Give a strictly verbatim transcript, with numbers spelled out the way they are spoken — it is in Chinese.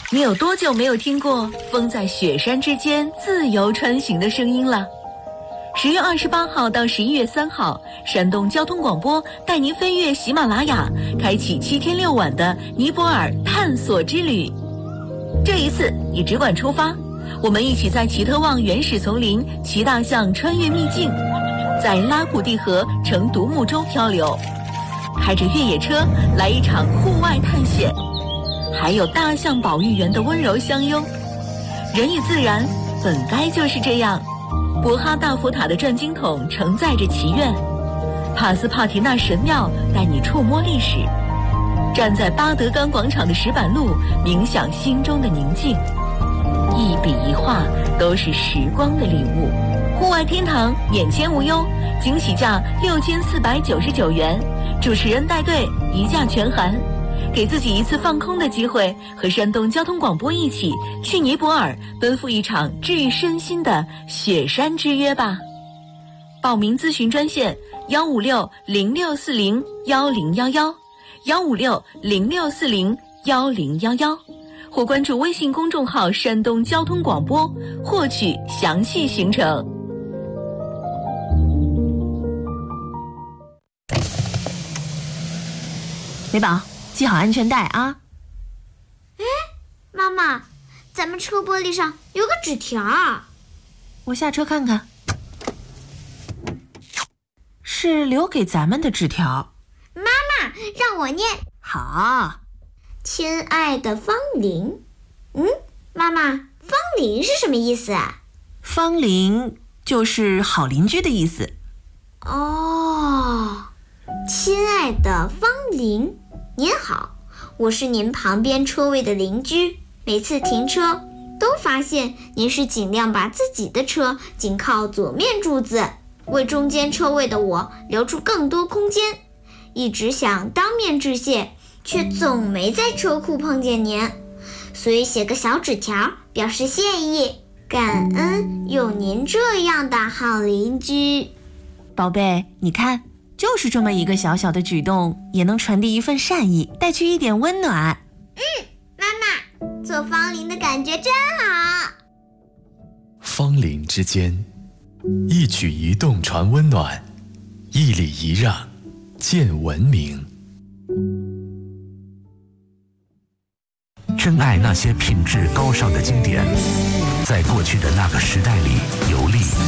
你有多久没有听过风在雪山之间自由穿行的声音了？十月二十八号到十一月三号，山东交通广播带您飞越喜马拉雅，开启七天六晚的尼泊尔探索之旅。这一次你只管出发，我们一起在奇特旺原始丛林骑大象穿越秘境，在拉普蒂河乘独木舟漂流，开着越野车来一场户外探险，还有大象保育员的温柔相拥。人与自然本该就是这样。博哈大佛塔的转经筒承载着祈愿，帕斯帕提纳神庙带你触摸历史，站在巴德冈广场的石板路冥想心中的宁静，一笔一画都是时光的礼物。户外天堂眼前无忧，惊喜价六千四百九十九元，主持人带队一价全含。给自己一次放空的机会，和山东交通广播一起去尼泊尔奔赴一场治愈身心的雪山之约吧。报名咨询专线幺五六零六四零幺零幺幺，幺五六零六四零幺零幺幺，或关注微信公众号山东交通广播获取详细行程。 美宝，系好安全带啊！ 哎，妈妈，咱们车玻璃上有个纸条。 我下车看看，是留给咱们的纸条。 妈妈，让我念。 好。 亲爱的方玲。嗯，妈妈，方玲是什么意思啊？ 方玲就是好邻居的意思。 哦，亲爱的方玲，您好，我是您旁边车位的邻居，每次停车都发现您是尽量把自己的车紧靠左面柱子，为中间车位的我留出更多空间，一直想当面致谢，却总没在车库碰见您，所以写个小纸条表示谢意，感恩有您这样的好邻居。 宝贝，你看，就是这么一个小小的举动，也能传递一份善意，带去一点温暖。 嗯，妈妈，做方玲的感觉真好。 方玲之间，一举一动传温暖，一礼一让见文明。 珍爱那些品质高尚的经典，在过去的那个时代里游历。